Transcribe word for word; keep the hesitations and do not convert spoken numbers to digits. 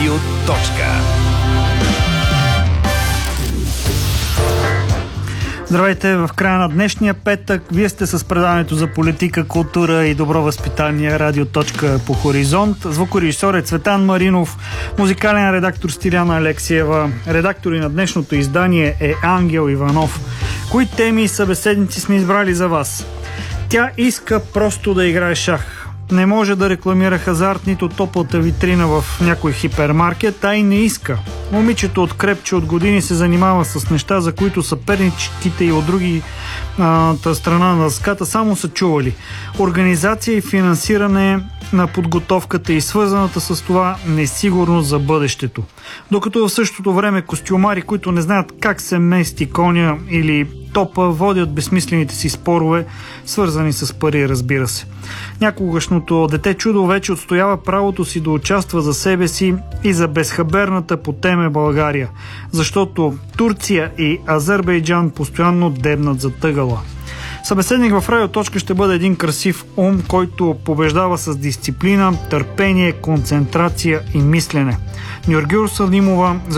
Радио. Здравейте, в края на днешния петък вие сте с предаването за политика, култура и добро възпитание Радио. По Хоризонт. Звукорежисьор е Цветан Маринов, музикален редактор Стиляна Алексиева, редактори на днешното издание е Ангел Иванов. Кои теми и събеседници сме избрали за вас? Тя иска просто да играе шах. Не може да рекламира хазарт, нито топлата витрина в някой хипермаркет, а и не иска. Момичето от Крепче от години се занимава с неща, за които съперничките и от други а, страна на дъската само са чували. Организация и финансиране на подготовката и свързаната с това несигурност за бъдещето. Докато в същото време костюмари, които не знаят как се мести коня или топа, водят безсмислените си спорове, свързани с пари, разбира се. Някогашното дете чудо вече отстоява правото си да участва за себе си и за безхаберната по теме България, защото Турция и Азербайджан постоянно дебнат за тъгала. Събеседник в Радио. Ще бъде един красив ум, който побеждава с дисциплина, търпение, концентрация и мислене. Нюргюр Салимова